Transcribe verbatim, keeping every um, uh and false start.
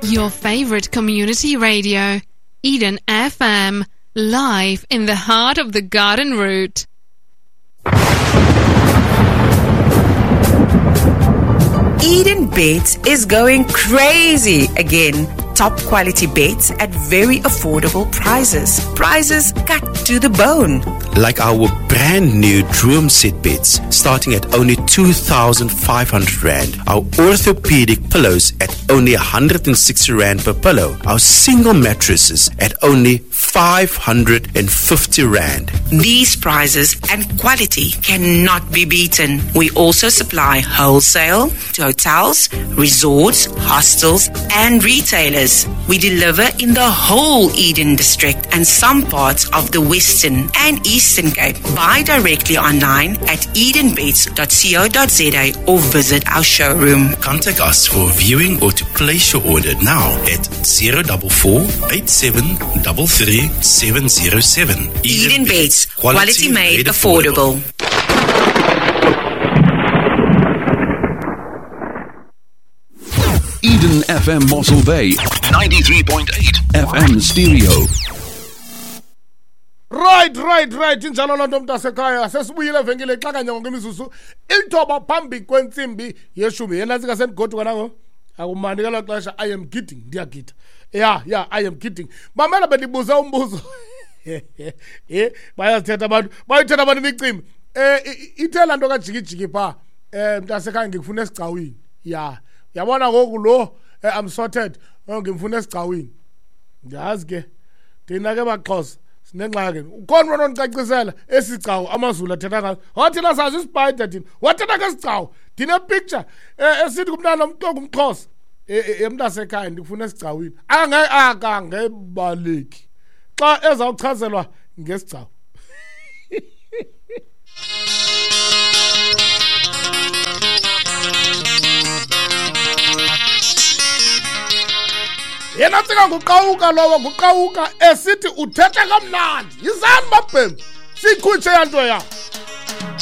Your favorite community radio, Eden F M, live in the heart of the Garden Route. Eden Beds is going crazy again. Top quality beds at very affordable prices. Prices cut to the bone. Like our brand new Droom Set beds, starting at only two thousand five hundred rand. Our orthopedic pillows at only one hundred sixty rand per pillow. Our single mattresses at only five hundred fifty rand. These prices and quality cannot be beaten. We also supply wholesale to hotels, resorts, hostels, and retailers. We deliver in the whole Eden district and some parts of the Western and Eastern Cape. Buy directly online at eden beds dot co dot za or visit our showroom. Contact us for viewing or to place your order now at zero four four, eight seven three three, seven zero seven. Eden, Eden Beds, quality, quality made, made affordable. affordable. Eden F M Mossel Bay, ninety-three point eight F M stereo. Right, right, right. Injalo lonto mntasekhaya sesibuyile evenkile xakanye ngemizuzu ilithoba phambi kwentsimbi yeshumi yena sika sendigoduka nango akumandi ngelo xesha I am kidding ndiyagida yeah yeah I am kidding mamela bendibuza umbuzo eh bayazithetha abantu bayithetha abantu imicimbi eh ithela nto kajikijiki pha eh mntasekhaya ngikufuna esigcawini yeah yabona ngoku lo I'm sorted ngimfuna esigcawini ndiyazi ke thina ke baxhosa sinengxaki ukhona wona oncacisela esigcawu amazulu athetha ngaso wathina sazi isibayida thina wathena ke sigcawu thina picture esithi kumntana omntoko umxhosa emntasekhaya ndikufuna esigcawini ange akangebaleki xa ezawuchazelwa ngesigcawu yena tsika nguqawuka lowo nguqawuka esithi uthetha kamnandi yizani mabhemu sikhutshe yanto ya